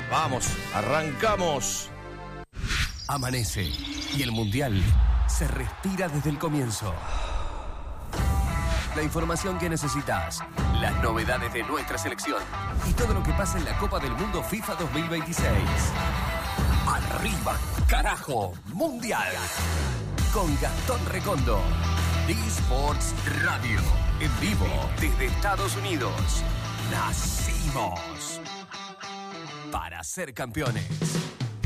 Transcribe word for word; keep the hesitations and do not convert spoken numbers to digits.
Vamos, arrancamos. Amanece y el Mundial se respira desde el comienzo. La información que necesitas, las novedades de nuestra selección y todo lo que pasa en la Copa del Mundo FIFA dos mil veintiséis. ¡Arriba, carajo! ¡Mundial! Con Gastón Recondo. eSports Radio. En vivo desde Estados Unidos. Nacimos para ser campeones.